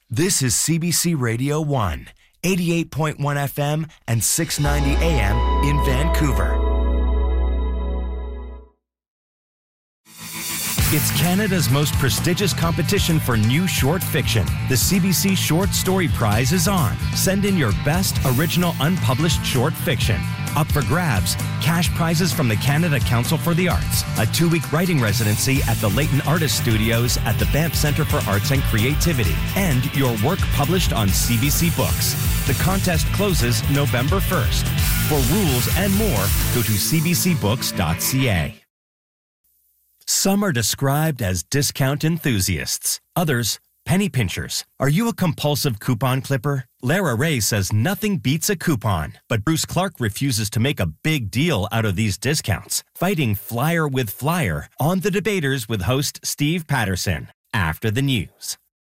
This is CBC Radio 1, 88.1 FM and 690 AM in Vancouver. It's Canada's most prestigious competition for new short fiction. The CBC Short Story Prize is on. Send in your best original unpublished short fiction. Up for grabs, cash prizes from the Canada Council for the Arts, a 2-week writing residency at the Leighton Artist Studios at the Banff Centre for Arts and Creativity, and your work published on CBC Books. The contest closes November 1st. For rules and more, go to cbcbooks.ca. Some are described as discount enthusiasts, others penny pinchers. Are you a compulsive coupon clipper? Lara Ray says nothing beats a coupon, but Bruce Clark refuses to make a big deal out of these discounts, fighting flyer with flyer on The Debaters with host Steve Patterson after the news.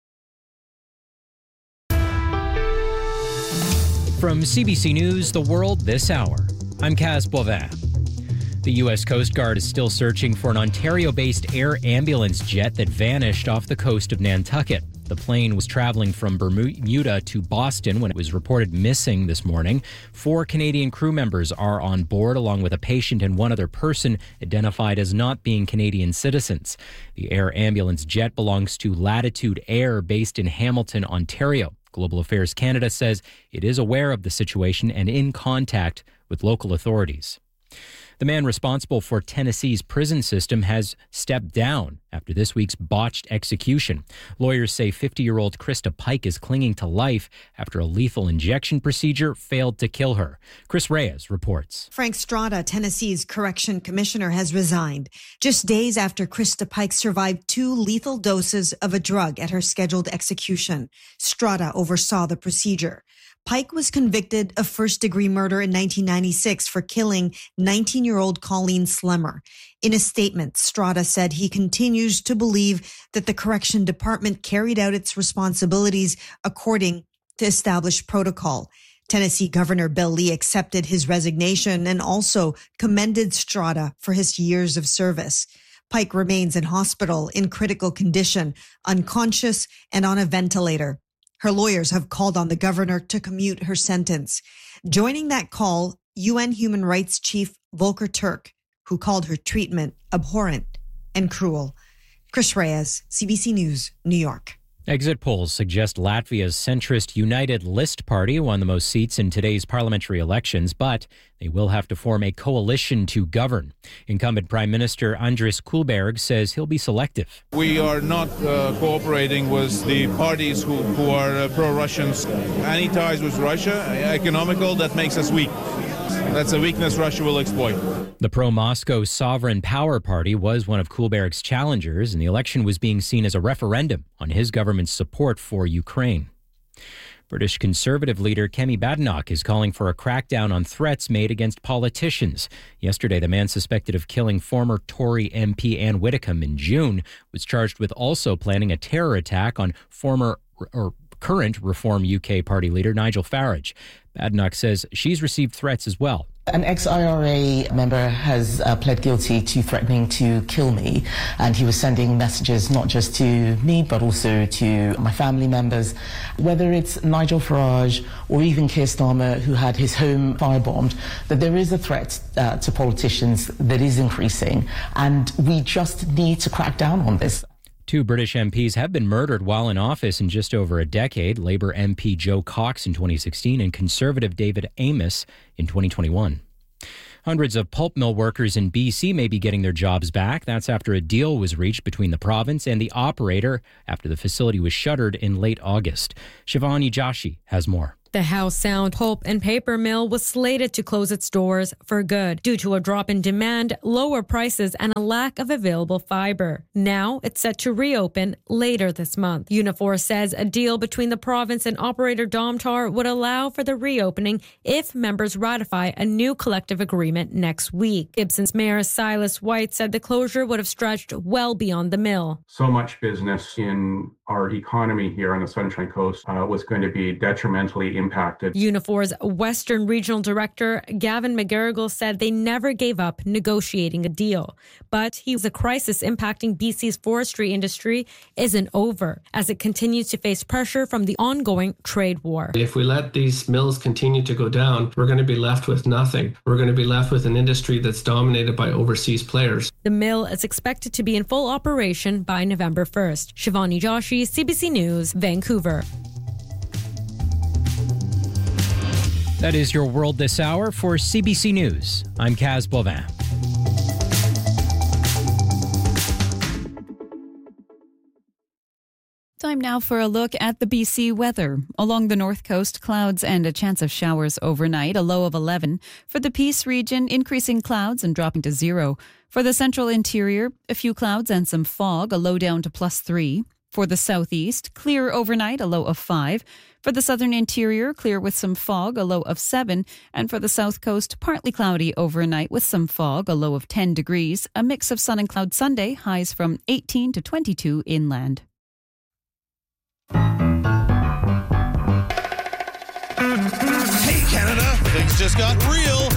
From CBC News, The World This Hour, I'm Kaz Boivin. The U.S. Coast Guard is still searching for an Ontario-based air ambulance jet that vanished off the coast of Nantucket. The plane was traveling from Bermuda to Boston when it was reported missing this morning. 4 Canadian crew members are on board, along with a patient and one other person identified as not being Canadian citizens. The air ambulance jet belongs to Latitude Air, based in Hamilton, Ontario. Global Affairs Canada says it is aware of the situation and in contact with local authorities. The man responsible for Tennessee's prison system has stepped down after this week's botched execution. Lawyers say 50-year-old Krista Pike is clinging to life after a lethal injection procedure failed to kill her. Chris Reyes reports. Frank Strada, Tennessee's correction commissioner, has resigned just days after Krista Pike survived 2 lethal doses of a drug at her scheduled execution. Strada oversaw the procedure. Pike was convicted of first-degree murder in 1996 for killing 19-year-old Colleen Slemmer. In a statement, Strada said he continues to believe that the Correction Department carried out its responsibilities according to established protocol. Tennessee Governor Bill Lee accepted his resignation and also commended Strada for his years of service. Pike remains in hospital in critical condition, unconscious, and on a ventilator. Her lawyers have called on the governor to commute her sentence. Joining that call, UN Human Rights Chief Volker Turk, who called her treatment abhorrent and cruel. Chris Reyes, CBC News, New York. Exit polls suggest Latvia's centrist United List party won the most seats in today's parliamentary elections, but they will have to form a coalition to govern. Incumbent Prime Minister Andris Kulberg says he'll be selective. We are not cooperating with the parties who are pro-Russians. Any ties with Russia, economical, that makes us weak. That's a weakness Russia will exploit. The pro-Moscow Sovereign Power Party was one of Kulberg's challengers, and the election was being seen as a referendum on his government's support for Ukraine. British Conservative leader Kemi Badenoch is calling for a crackdown on threats made against politicians. Yesterday, the man suspected of killing former Tory MP Anne Widdecombe in June was charged with also planning a terror attack on current Reform UK party leader Nigel Farage. Badenoch says she's received threats as well. An ex-IRA member has pled guilty to threatening to kill me, and he was sending messages not just to me but also to my family members. Whether it's Nigel Farage or even Keir Starmer, who had his home firebombed, that there is a threat to politicians that is increasing, and we just need to crack down on this. 2 British MPs have been murdered while in office in just over a decade. Labour MP Joe Cox in 2016 and Conservative David Amos in 2021. Hundreds of pulp mill workers in BC may be getting their jobs back. That's after a deal was reached between the province and the operator after the facility was shuttered in late August. Shivani Joshi has more. The House Sound pulp and paper mill was slated to close its doors for good due to a drop in demand, lower prices, and a lack of available fiber. Now it's set to reopen later this month. Unifor says a deal between the province and operator Domtar would allow for the reopening if members ratify a new collective agreement next week. Gibson's Mayor Silas White said the closure would have stretched well beyond the mill. So much business in our economy here on the Sunshine Coast was going to be detrimentally impacted. Unifor's Western Regional Director Gavin McGarrigle said they never gave up negotiating a deal. But the crisis impacting BC's forestry industry isn't over as it continues to face pressure from the ongoing trade war. If we let these mills continue to go down, we're going to be left with nothing. We're going to be left with an industry that's dominated by overseas players. The mill is expected to be in full operation by November 1st. Shivani Joshi, CBC News, Vancouver. That is your World This Hour for CBC News. I'm Kaz Boivin. Time now for a look at the BC weather. Along the north coast, clouds and a chance of showers overnight, a low of 11. For the Peace region, increasing clouds and dropping to 0. For the central interior, a few clouds and some fog, a low down to +3. For the southeast, clear overnight, a low of 5. For the southern interior, clear with some fog, a low of 7. And for the south coast, partly cloudy overnight with some fog, a low of 10 degrees. A mix of sun and cloud Sunday, highs from 18 to 22 inland. Hey, Canada, things just got real.